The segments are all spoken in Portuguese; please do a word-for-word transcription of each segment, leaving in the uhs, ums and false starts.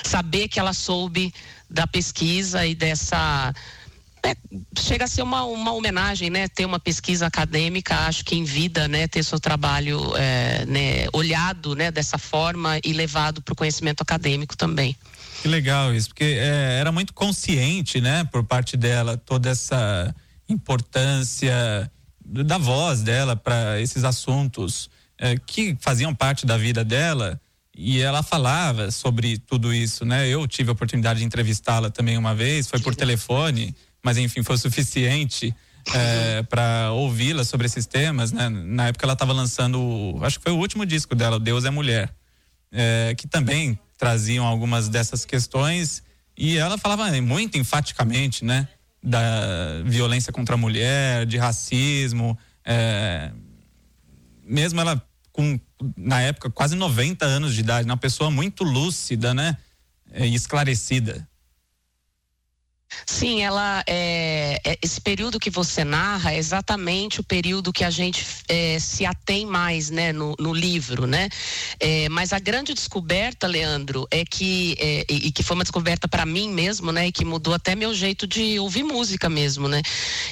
saber que ela soube da pesquisa e dessa... É, chega a ser uma, uma homenagem, né? Ter uma pesquisa acadêmica, acho que em vida, né? Ter seu trabalho é, né? olhado, né? Dessa forma e levado para o conhecimento acadêmico também. Que legal isso, porque é, era muito consciente, né? Por parte dela, toda essa importância da voz dela para esses assuntos é, que faziam parte da vida dela, e ela falava sobre tudo isso, né? Eu tive a oportunidade de entrevistá-la também uma vez, foi por telefone, mas enfim, foi o suficiente é, para ouvi-la sobre esses temas, né? Na época ela estava lançando, acho que foi o último disco dela, Deus é Mulher, é, que também traziam algumas dessas questões, e ela falava muito enfaticamente, né? Da violência contra a mulher, de racismo, é, mesmo ela com, na época, quase noventa anos de idade, uma pessoa muito lúcida, né? E esclarecida. Sim, ela é, é, esse período que você narra é exatamente o período que a gente é, se atém mais, né, no, no livro, né? É, mas a grande descoberta, Leandro, é que é, e, e que foi uma descoberta para mim mesmo, né, e que mudou até meu jeito de ouvir música mesmo, né?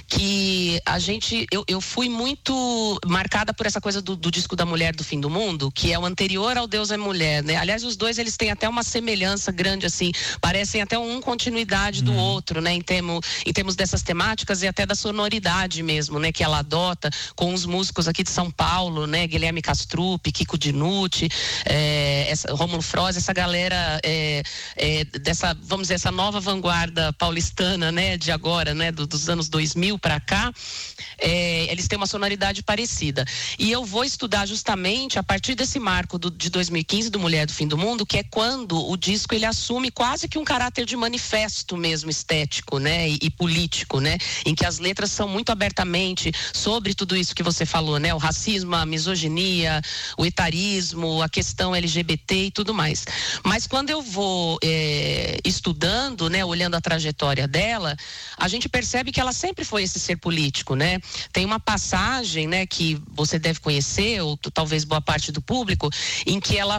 Que a gente, eu, eu fui muito marcada por essa coisa do, do disco da Mulher do Fim do Mundo, que é o anterior ao Deus é Mulher, né? Aliás, os dois eles têm até uma semelhança grande, assim, parecem até um continuidade do hum. outro. Né, em, termo, em termos dessas temáticas e até da sonoridade mesmo, né, que ela adota com os músicos aqui de São Paulo, né, Guilherme Castrup, Kiko Dinucci, é, essa, Rômulo Froz, essa galera é, é, dessa, vamos dizer, essa nova vanguarda paulistana, né, de agora, né, do, dos anos dois mil para cá, é, eles têm uma sonoridade parecida. E eu vou estudar justamente a partir desse marco do, de dois mil e quinze do Mulher do Fim do Mundo, que é quando o disco ele assume quase que um caráter de manifesto mesmo estético, né, e, e político, né, em que as letras são muito abertamente sobre tudo isso que você falou, né, o racismo, a misoginia, o etarismo, a questão L G B T e tudo mais. Mas quando eu vou é, estudando, né, olhando a trajetória dela, a gente percebe que ela sempre foi esse ser político, né. Tem uma passagem, né, que você deve conhecer, ou talvez boa parte do público, em que ela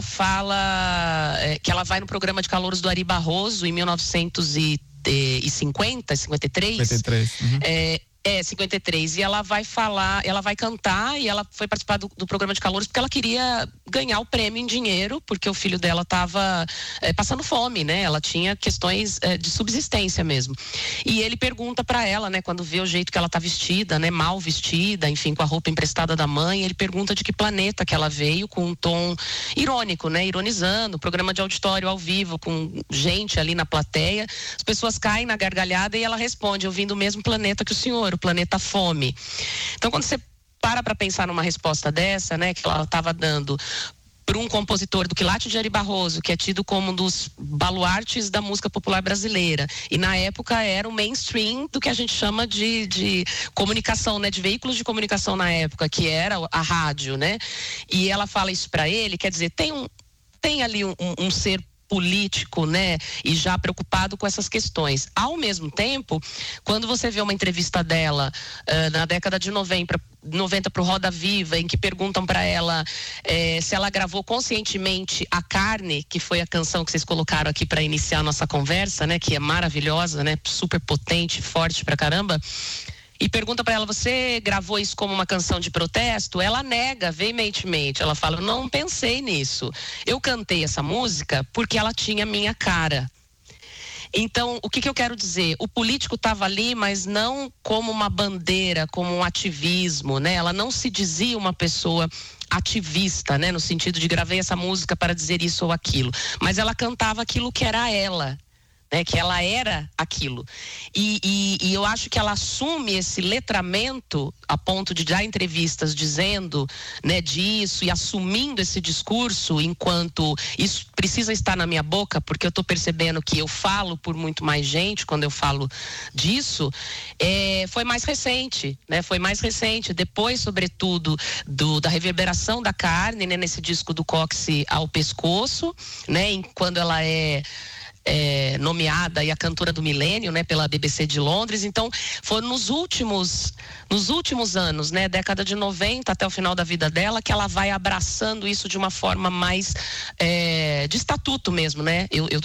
fala, é, que ela vai no programa de calouros do Ari Barroso em mil novecentos e cinquenta, cinquenta e três, cinquenta e três. Uhum. É, é, cinquenta e três, e ela vai falar, ela vai cantar, e ela foi participar do, do programa de calouros porque ela queria ganhar o prêmio em dinheiro, porque o filho dela estava é, passando fome, né? Ela tinha questões é, de subsistência mesmo. E ele pergunta para ela, né, quando vê o jeito que ela tá vestida, né, mal vestida, enfim, com a roupa emprestada da mãe, ele pergunta de que planeta que ela veio, com um tom irônico, né, ironizando, programa de auditório ao vivo, com gente ali na plateia, as pessoas caem na gargalhada e ela responde: eu vim do mesmo planeta que o senhor, o planeta fome. Então, quando você para para pensar numa resposta dessa, né, que ela estava dando para um compositor do quilate de Ari Barroso, que é tido como um dos baluartes da música popular brasileira, e na época era o mainstream do que a gente chama de, de comunicação, né, de veículos de comunicação na época, que era a rádio, né, e ela fala isso para ele, quer dizer, tem um tem ali um, um, um ser político, né, e já preocupado com essas questões. Ao mesmo tempo, quando você vê uma entrevista dela uh, na década de noventa para o Roda Viva, em que perguntam para ela eh, se ela gravou conscientemente A Carne, que foi a canção que vocês colocaram aqui para iniciar a nossa conversa, né, que é maravilhosa, né, super potente, forte pra caramba. E pergunta para ela: você gravou isso como uma canção de protesto? Ela nega veementemente. Ela fala: eu não pensei nisso. Eu cantei essa música porque ela tinha minha cara. Então, o que, que eu quero dizer? O político estava ali, mas não como uma bandeira, como um ativismo, né? Ela não se dizia uma pessoa ativista, né? No sentido de gravei essa música para dizer isso ou aquilo. Mas ela cantava aquilo que era ela. Né, que ela era aquilo. E, e, e eu acho que ela assume esse letramento a ponto de dar entrevistas dizendo, né, disso e assumindo esse discurso enquanto isso precisa estar na minha boca, porque eu estou percebendo que eu falo por muito mais gente quando eu falo disso. É, foi mais recente, né? Foi mais recente, depois, sobretudo, do, da reverberação da carne, né, nesse disco do Cóccix ao pescoço, né, em, quando ela é É, nomeada e a cantora do milênio, né, pela B B C de Londres. Então, foi nos últimos, nos últimos anos, né, década de noventa até o final da vida dela, que ela vai abraçando isso de uma forma mais é, de estatuto mesmo, né? Eu, eu,